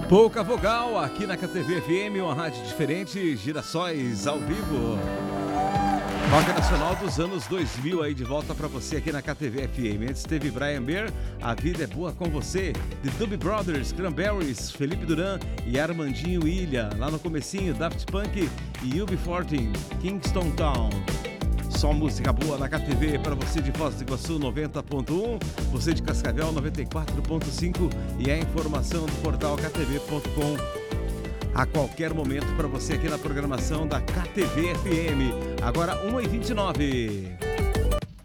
Pouca Vogal, aqui na KTV FM, uma rádio diferente, Girassóis ao vivo. Rock nacional dos anos 2000 aí de volta pra você aqui na KTV FM. Antes teve Brian Bear, A Vida é Boa com Você, The Doobie Brothers, Cranberries, Felipe Duran e Armandinho Ilha. Lá no comecinho, Daft Punk e UB40, Kingston Town. Só música boa na KTV para você de Foz do Iguaçu 90.1, você de Cascavel 94.5 e a informação do portal ktv.com a qualquer momento para você aqui na programação da KTV FM. Agora 1h29.